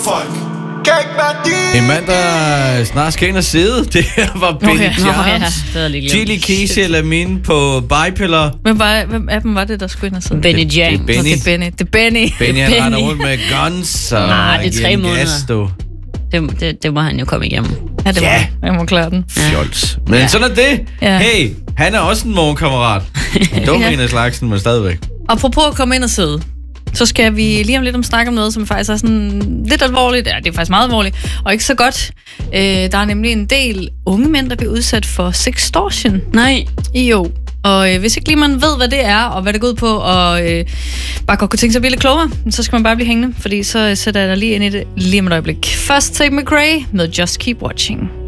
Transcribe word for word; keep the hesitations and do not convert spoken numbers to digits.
En mand, der snart skal ind og sidde. Det her var Benny Okay. Charms, Nå, ja. Chili Kesey eller Lamine på bipiller. Hvem, var, hvem af dem var det, der skulle ind og sidde? Benny James. Det er Benny. Det er Benny. Det er Benny. Benny, han render rundt med guns og Nej, det er tre en måneder. gas, du. Det, det, det må han jo komme igennem. Ja, det var Ja. Jeg må klare den. Fjols. Men ja. sådan er det. Ja. Hey, han er også en morgenkammerat. En dum Ja. en af slagsen, men stadigvæk. Apropos at komme ind og sidde, så skal vi lige om lidt om snakke om noget, som faktisk er sådan lidt alvorligt. Ja, det er faktisk meget alvorligt, og ikke så godt. Øh, der er nemlig en del unge mænd, der bliver udsat for sextortion. Nej. Jo. Og øh, hvis ikke lige man ved, hvad det er, og hvad det går ud på, og øh, bare godt kunne tænke sig at blive lidt klogere, så skal man bare blive hængende, fordi så sætter jeg dig lige ind i det lige om et øjeblik. Først Tate McRae med Just Keep Watching.